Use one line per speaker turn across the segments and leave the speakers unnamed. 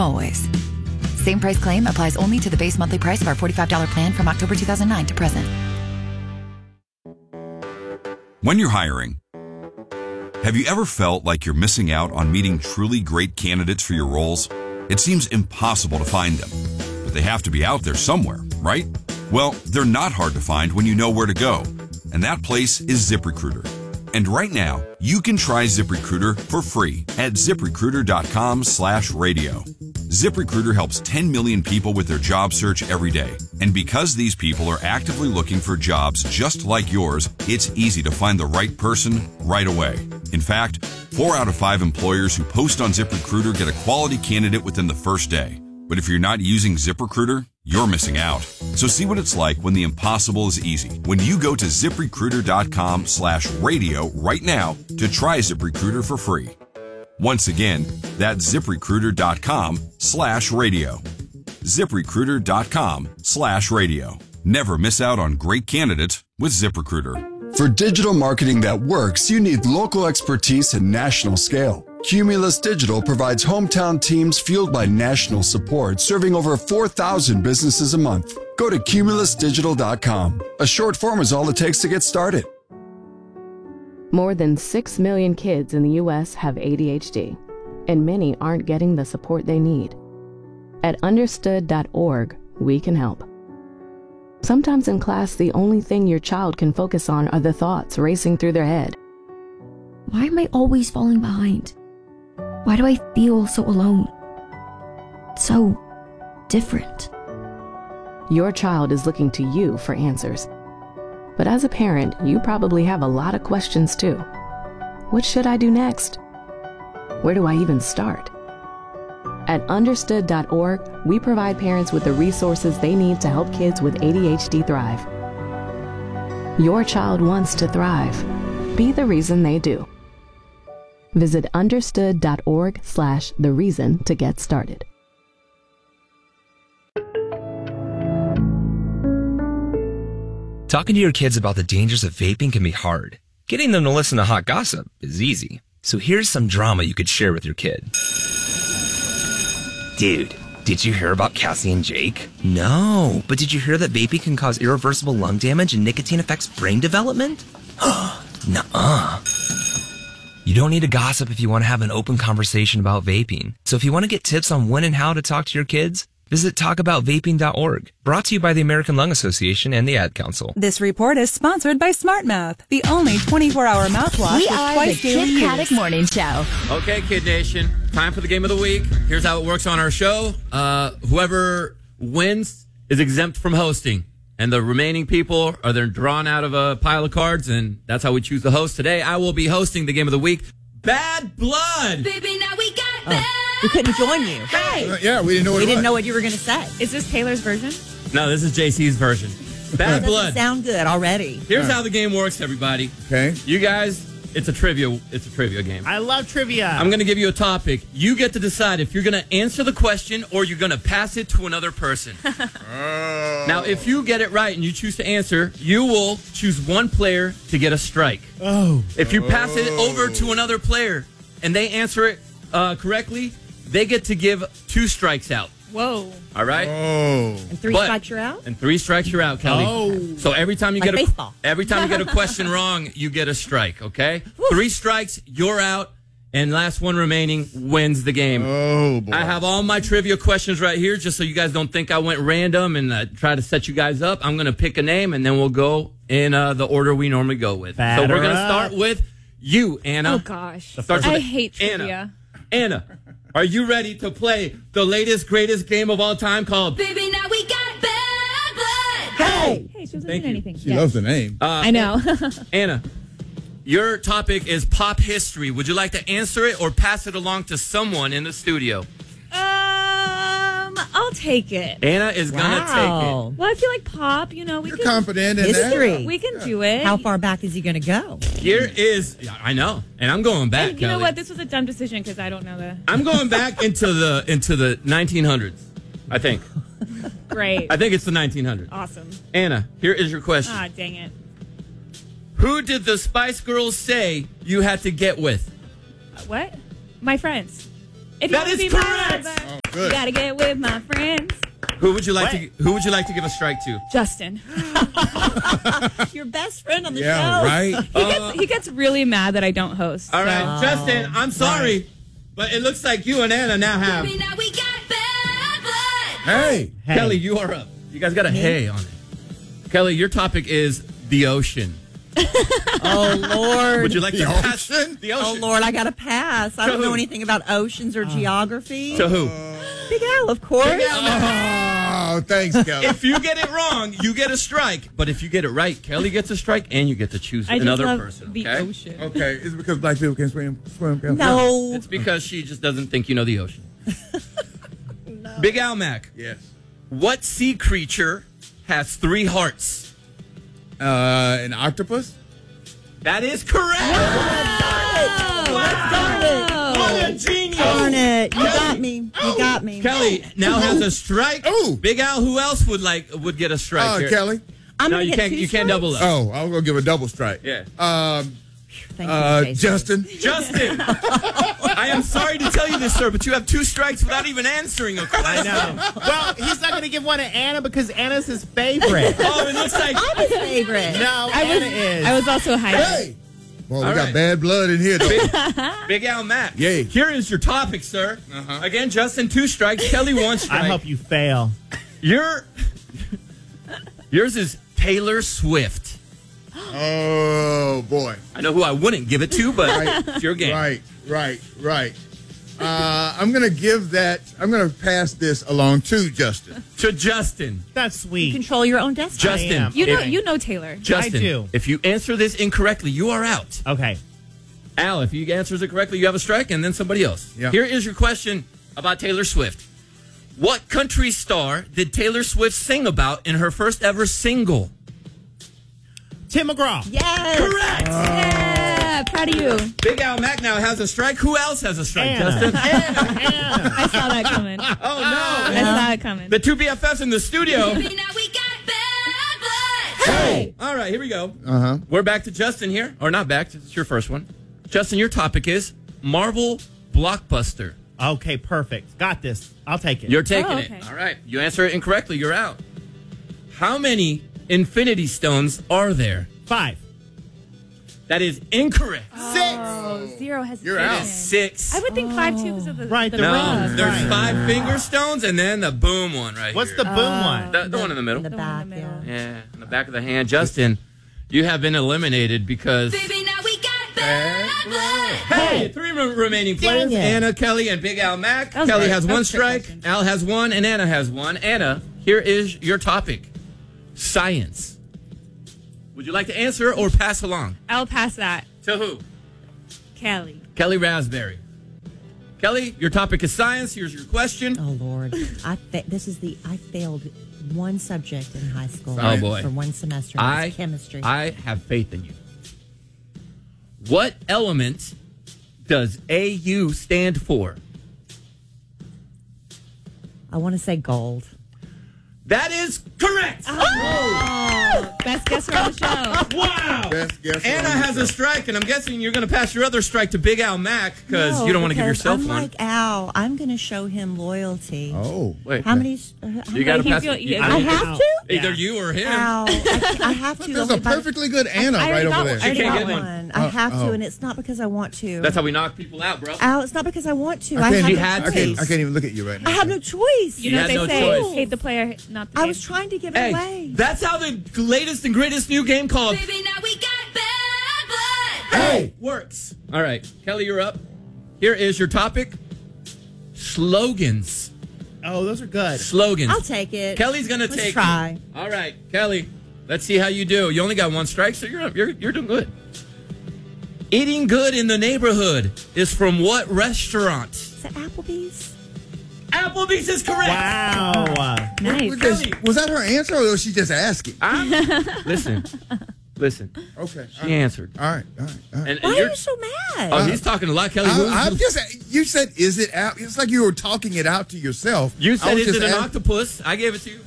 always. Same price claim applies only to the base monthly price of our $45 plan from October 2009 to present.
When you're hiring, have you ever felt like you're missing out on meeting truly great candidates for your roles? It seems impossible to find them, but they have to be out there somewhere, right? Well, they're not hard to find when you know where to go, and that place is ZipRecruiter. And right now, you can try ZipRecruiter for free at ZipRecruiter.com/radio. ZipRecruiter helps 10 million people with their job search every day. And because these people are actively looking for jobs just like yours, it's easy to find the right person right away. In fact, 4 out of 5 employers who post on ZipRecruiter get a quality candidate within the first day. But if you're not using ZipRecruiter, you're missing out. So see what it's like when the impossible is easy. When you go to ZipRecruiter.com/radio right now to try ZipRecruiter for free. Once again, that's ZipRecruiter.com/radio. ZipRecruiter.com/radio. Never miss out on great candidates with ZipRecruiter.
For digital marketing that works, you need local expertise and national scale. Cumulus Digital provides hometown teams fueled by national support, serving over 4,000 businesses a month. Go to cumulusdigital.com. A short form is all it takes to get started.
More than 6 million kids in the U.S. have ADHD, and many aren't getting the support they need. At understood.org, we can help. Sometimes in class, the only thing your child can focus on are the thoughts racing through their head.
Why am I always falling behind? Why do I feel so alone? So different.
Your child is looking to you for answers. But as a parent, you probably have a lot of questions too. What should I do next? Where do I even start? At understood.org, we provide parents with the resources they need to help kids with ADHD thrive. Your child wants to thrive. Be the reason they do. Visit understood.org/the reason to get started.
Talking to your kids about the dangers of vaping can be hard. Getting them to listen to hot gossip is easy. So here's some drama you could share with your kid. Dude, did you hear about Cassie and Jake? No, but did you hear that vaping can cause irreversible lung damage and nicotine affects brain development? Nuh-uh. You don't need to gossip if you want to have an open conversation about vaping. So if you want to get tips on when and how to talk to your kids, visit talkaboutvaping.org. Brought to you by the American Lung Association and the Ad Council.
This report is sponsored by SmartMouth, the only 24-hour mouthwash
We
with
are
twice
the
daily
Kid Paddock
use.
Morning Show.
Okay, Kid Nation, time for the game of the week. Here's how it works on our show. Whoever wins is exempt from hosting. And the remaining people are then drawn out of a pile of cards, and that's how we choose the host. Today, I will be hosting the game of the week, Bad Blood.
Baby, now we got bad.
We couldn't join you.
Hey.
Yeah, we didn't know what
We
it
didn't
was.
know what you were going to say.
Is this Taylor's version?
No, this is JC's version. Bad
That
Blood.
doesn't sound good already.
Here's how the game works, everybody.
Okay.
You guys, it's a trivia game.
I love trivia.
I'm going to give you a topic. You get to decide if you're going to answer the question or you're going to pass it to another person. Now, if you get it right and you choose to answer, you will choose one player to get a strike.
Oh.
If you pass it over to another player and they answer it correctly, they get to give 2 strikes out.
Whoa.
All right?
And 3 strikes you're out?
And 3 strikes you're out, Kelly.
Oh.
So every time you
Like
get
baseball.
every time you get a question wrong, you get a strike, okay? 3 strikes, you're out, and last one remaining wins the game.
Oh, boy.
I have all my trivia questions right here just so you guys don't think I went random and try to set you guys up. I'm going to pick a name, and then we'll go in the order we normally go with. So we're going to start with you, Anna.
Oh, gosh.
Starts with
I hate trivia.
Anna, are you ready to play the latest, greatest game of all time called
Baby, now we got bad blood.
Hey!
Hey, she wasn't
Thank
doing
you.
anything.
She loves the name.
I know.
Anna, your topic is pop history. Would you like to answer it or pass it along to someone in the studio?
I'll take it.
Anna is going to take it.
Well, I feel like pop, we
You're
can.
confident in
History.
that?
We can do it.
How far back is he going to go?
Here is, I know, and I'm going back,
And you know
Kelly.
what? This was a dumb decision because I don't know the.
I'm going back into the 1900s, I think.
Great.
I think it's the 1900s.
Awesome.
Anna, here is your question.
Ah, dang it.
Who did the Spice Girls say you had to get with?
What? My friends. If
That
you
is
wanna be
correct.
My
Good.
Who would you like to give a strike to?
Justin.
Your best friend on the
Yeah,
show.
right.
He gets really mad that I don't host.
All
so.
right, Justin, I'm sorry, but it looks like you and Anna now have.
Baby, now we got bad blood.
Hey.
Kelly, you are up. You guys got a hey on it. Kelly, your topic is the ocean.
Oh, Lord.
Would you like to pass
ocean?
the
Oh,
ocean?
Lord, I got to pass. I
To
don't know
who?
anything about oceans or geography.
To who?
Big Al, of course.
Oh, thanks, Kelly.
If you get it wrong, you get a strike. But if you get it right, Kelly gets a strike, and you get to choose
I just
another
love
person.
the
Okay?
ocean.
Okay, is it because black people can't swim?
No.
It's because she just doesn't think you know the ocean. Big Al Mac.
Yes.
What sea creature has 3 hearts?
An octopus?
That is correct.
Darn it.
What a genius.
Darn it. You got me. You got me.
Kelly now has a strike.
Ooh.
Big Al, who else would get a strike here?
Kelly.
I'm
No,
gonna
you
get
can't.
2
You can't double up.
Oh, I was gonna give a double strike.
Yeah.
Thank you, Jason.
Justin.
Justin, I am sorry to tell you this, sir, but you have 2 strikes without even answering a question.
I know. Well, he's not going to give one to Anna because Anna's his favorite.
Oh, it looks like
I'm his favorite.
No, Anna is.
I was also high.
Hey. Well, we
All
got
right.
bad blood in here, though.
Big Al Mac.
Yay.
Here is your topic, sir. Again, Justin, 2 strikes. Kelly, 1 strike.
I hope you fail.
Yours is Taylor Swift.
Oh, boy.
I know who I wouldn't give it to, but it's your game.
Right. I'm going to pass this along to Justin.
To Justin.
That's
You
sweet.
control your own destiny.
Justin.
I am.
You know Taylor.
Justin,
I do.
if you answer this incorrectly, you are out.
Okay.
Al, if you answers it correctly, you have a strike, and then somebody else.
Yeah.
Here is your question about Taylor Swift. What country star did Taylor Swift sing about in her first ever single?
Tim McGraw.
Yes.
Correct!
Yeah, proud of you.
Big Al Mac now has a strike. Who else has a strike,
Anna.
Justin?
Anna.
I saw that coming.
Oh,
I
no.
saw it coming.
The 2 BFFs in the studio.
Baby, now we got bad blood.
Hey! All right, here we go. We're back to Justin here. Or not back. It's your first one. Justin, your topic is Marvel Blockbuster.
Okay, perfect. Got this. I'll take it.
You're taking
okay.
it. All right. You answer it incorrectly, you're out. How many Infinity Stones are there?
5.
That is incorrect.
Oh, 0 has.
You're out.
6.
I would think 5 too because of the
Right,
the
the
No,
rings.
there's
Right.
5 finger stones and then the boom one right
What's
here.
the boom one?
The one in the middle.
In the
one
back,
in the middle.
yeah.
Yeah, in the back of the hand. Justin, you have been eliminated because...
Baby, now we got bad blood.
Hey, 3 remaining players.
Dang it.
Anna, Kelly, and Big Al Mac.
That was
Kelly
great.
has
That
1
was a great
strike.
question.
Al has 1, and Anna has 1. Anna, here is your topic. Science. Would you like to answer or pass along?
I'll pass that.
To who?
Kelly.
Kelly Raspberry. Kelly, your topic is science. Here's your question.
Oh, Lord. I failed 1 subject in high school.
Oh, boy.
For 1 semester. It was chemistry.
I have faith in you. What element does AU stand for?
I want to say gold.
That is correct.
Oh, best guesser on the show.
Wow.
Best guess
Anna
on the
has a
show.
strike, and I'm guessing you're going to pass your other strike to Big Al Mac because
No,
you don't want to give
because
yourself
I'm
one.
like Al. I'm going to show him loyalty.
Oh.
Wait.
How many?
You got to
He
pass
feel-
it.
yeah,
I have to?
Either you or him.
Al, I have to.
There's a perfectly good Anna
I
right
already
over
got
there.
one.
She can't
got
get one.
one. I have to,
oh.
and it's not because I want to.
That's how we knock people out, bro.
Al, it's not because I want to.
I
I
can't,
have
She
no
had
choice.
to.
I can't even look at you right now.
I have no choice.
You know
You
what they
had no
say?
choice.
Hate the player, not the
I
game.
was trying to give it
Hey,
away.
that's how the latest and greatest new game called
Baby, now we got bad blood.
Hey works. All right, Kelly, you're up. Here is your topic. Slogans.
Oh, those are good.
Slogans.
I'll take it.
Kelly's gonna
Let's
take.
try.
All right, Kelly. Let's see how you do. You only got 1 strike, so you're doing good. Eating good in the neighborhood is from what restaurant?
Is that Applebee's?
Applebee's is correct.
Wow.
Nice.
Kelly.
Was that her answer, or was she just asking?
Listen.
Okay.
She answered.
All right.
And
Why are
you're.
you so mad?
Oh, he's talking a lot, Kelly.
I'm just. You said, "Is it out?" It's like you were talking it out to yourself.
You
I
said,
was
"Is
just
it an
ask-
octopus?" I gave it to you.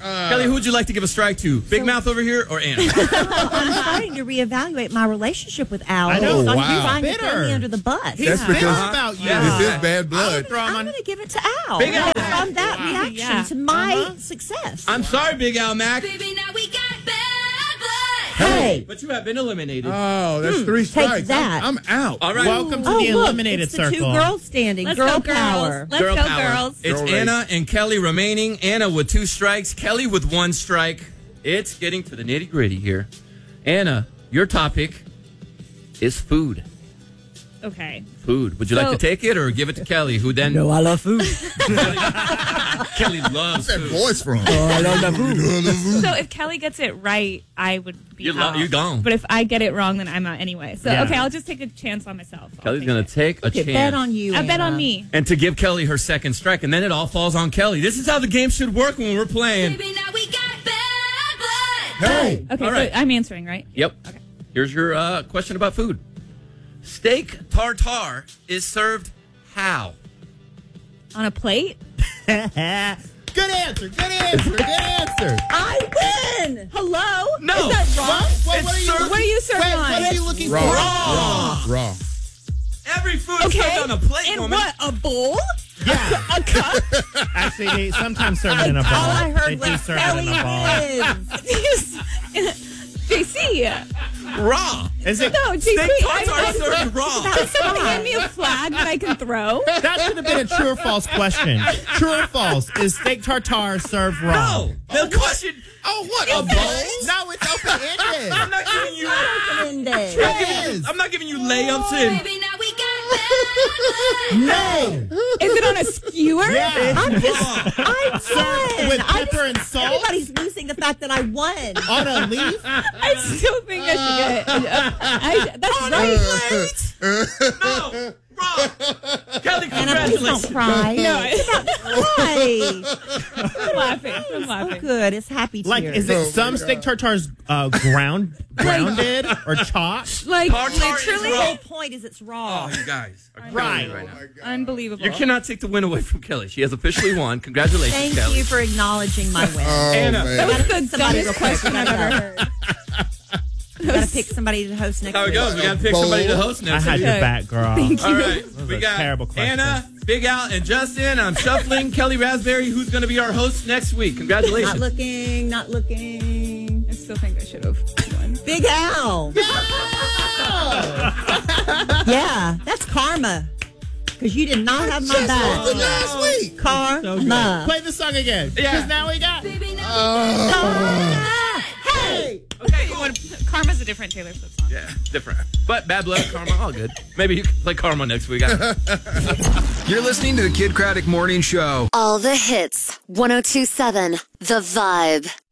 Kelly, who would you like to give a strike to? Big Mouth over here or Anna?
I'm starting to reevaluate my relationship with Al.
I know.
So
Wow.
he's trying to
Bitter.
throw me under the bus.
He's
That's
bitter
because-
about you.
This is bad blood.
I'm going to give it to Al.
Big Al.
From that reaction
Yeah.
to my success.
I'm sorry, Big Al Mac,
Baby, now we got bad blood.
Hey.
but you have been eliminated.
Oh, that's 3 strikes.
that.
I'm out.
All right.
Welcome to
Oh,
the
look,
eliminated
it's the
circle.
2 girls standing.
Let's
Girl
go,
power.
girls. Let's
Girl
go,
power.
girls.
It's
Girl race.
Anna and Kelly remaining. Anna with 2 strikes, Kelly with 1 strike. It's getting to the nitty gritty here. Anna, your topic is food.
Okay.
Food. Would you like to take it or give it to Kelly, who then...
No, I love food.
Kelly loves
Where's that
food.
voice from?
I love the food.
So if Kelly gets it right, I would be out.
You're gone.
But if I get it wrong, then I'm out anyway. So,
Yeah.
okay, I'll just take a chance on myself.
Kelly's going to take a
Okay,
chance.
bet on you.
I bet
Anna.
on me.
And to give Kelly her 2nd strike, and then it all falls on Kelly. This is how the game should work when we're playing.
Baby, now we got bad blood.
Hey.
Okay,
All right.
so I'm answering, right?
Yep.
Okay.
Here's your question about food. Steak tartare is served how?
On a plate?
Good answer. Good answer. Good answer.
I win.
Hello?
No.
Is that wrong?
What are you
served-
What are you serving
Wait,
on?
what are you looking
Raw.
for?
Raw.
Every food is
Okay.
served on a plate,
In
woman.
what? A bowl?
Yeah.
A cup?
Actually, they sometimes serve it in a bowl.
All I heard
They do
was
serve it
Kelly
in a bowl.
wins.
JC.
Raw.
Is it?
No, JC.
Steak tartare served raw.
Can someone hand me a flag that I can throw?
That should have been a true or false question. True or false? Is steak tartare served raw?
No. The question.
Oh, what?
A bowl?
No, it's open-ended.
I'm not giving you.
Monday.
I'm not giving you layups in.
Baby, now we got bad blood.
No.
Is it on a skewer?
Yeah.
I'm just,
Raw.
I won.
With
I
pepper and salt?
Everybody's losing the fact that I won.
On a leaf?
I still think I should get it. That's right.
No. Raw. Kelly,
Anna, please
congratulations.
don't cry.
No,
Cry.
I'm laughing. I'm
Oh,
laughing.
good. It's happy tears.
Like, is it some steak tartare's grounded or chopped?
Like,
Tartare is
literally.
The
raw.
whole point is it's raw.
Oh, you guys are killing
Right.
me right now.
Unbelievable.
You cannot take the win away from Kelly. She has officially won. Congratulations,
Thank
Kelly.
you for acknowledging my win.
Anna.
That was the
Somebody real
dumbest
quick.
question I've ever heard.
Gotta pick somebody to host next
How it
week.
goes. We got to pick somebody to host
I
next
had
week.
your back, girl.
Thank you.
All right.
was
We
a
got
terrible question.
Anna, Big Al, and Justin. I'm shuffling Kelly Raspberry, who's going to be our host next week. Congratulations.
Not looking.
I still think I should have won.
Big Al. Yeah, that's karma. Because you did not have my back.
Last week.
Karma.
Play the song again.
Yeah.
Because now we got.
Baby, now
Hey!
Okay, you want
Karma's a different Taylor Swift song.
Yeah, different. But Bad Blood, Karma, all good. Maybe you can play Karma next week.
You're listening to the Kid Craddock Morning Show.
All the hits. 102.7 The Vibe.